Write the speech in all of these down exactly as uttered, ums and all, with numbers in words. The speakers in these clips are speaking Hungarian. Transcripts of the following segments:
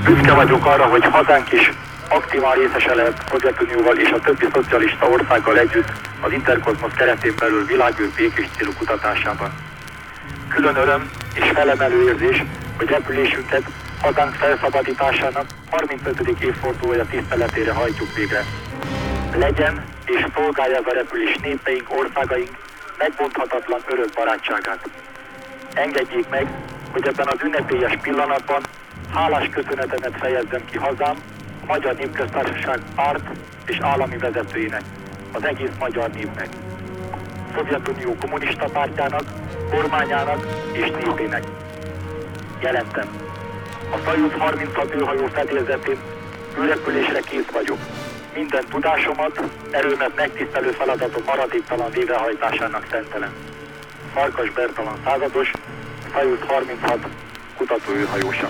Büszke vagyok arra, hogy hazánk is aktívan részese lehet Szovjetunióval és a többi szocialista országgal együtt az Interkozmosz keretén belül világűr békés célú kutatásában. Külön öröm és felemelő érzés, hogy repülésünket hazánk felszabadításának harmincötödik évfordulója tiszteletére hajtjuk végre. Legyen és szolgálja ez a repülés népeink, országaink megbonthatatlan örök barátságát. Engedjék meg, hogy ebben az ünnepélyes pillanatban hálás köszönetemet fejezzem ki hazám, a Magyar Népköztársaság párt és állami vezetőinek, az egész magyar népnek, Szovjetunió Kommunista Pártjának, kormányának és népének. Jelentem, a Szajusz harminchat űrhajó fedélzetén űrrepülésre kész vagyok. Minden tudásomat, erőmet megtisztelő feladatom maradéktalan végrehajtásának szentelem. Farkas Bertalan százados, Szajusz harminchat kutatóűrhajósa.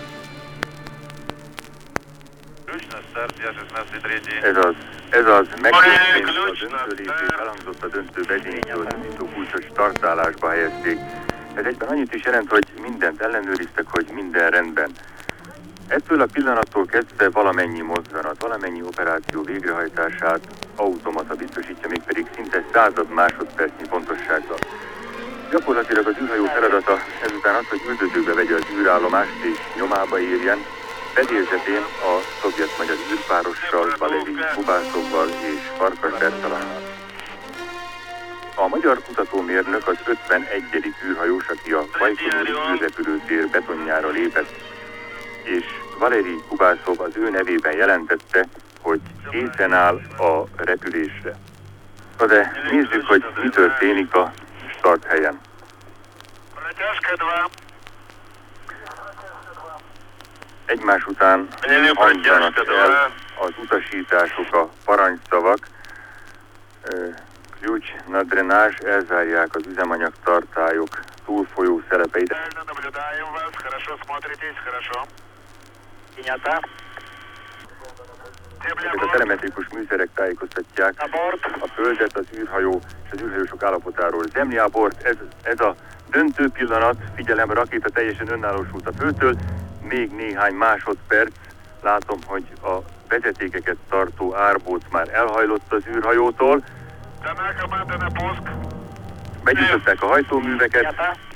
Ez az, ez az megtörtént, a döntőlépés elhangzott a döntő vezénytől, indító kulcsos startálásba helyezték. Ez egyben annyit is jelent, hogy mindent ellenőriztek, hogy minden rendben. Ettől a pillanattól kezdve valamennyi mozzanat, valamennyi operáció végrehajtását automata biztosítja, mégpedig szinte század másodpercnyi pontossággal. Gyakorlatilag az űrhajó feladata ezután az, hogy üldözőbe vegye az űrállomást és nyomába érjen, fedélzetén a szovjet-magyar űrpárossal, Valerij Kubászovval és Farkas Bertalannal. A magyar kutatómérnök az ötvenegyedik űrhajós, aki a bajkonuri űrrepülőtér betonjára lépett, és Valerij Kubászov az ő nevében jelentette, hogy készen áll a repülésre. De nézzük, hogy mi történik a starthelyen. Egymás után hangzanak el az utasítások, a parancsszavak. Ключ на дренаж, elzárják az üzemanyagtartályok túlfolyó szelepeit. Ezek a telemetrikus műszerek tájékoztatják a Földet, az űrhajó és az űrhajósok állapotáról. Zemlya a bort, ez, ez a döntő pillanat, figyelem, a rakéta teljesen önállósult a Földtől, még néhány másodperc, látom, hogy a vezetékeket tartó árbóc már elhajlott az űrhajótól. Begyújtották a hajtóműveket.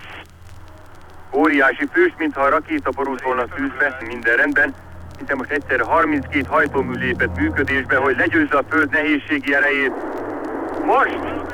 Óriási füst, mintha a rakéta borult volna fűzve, minden rendben, hiszen most egyszerre harminckét hajtómű lépett működésbe, hogy legyőzze a Föld nehézségi erejét. Most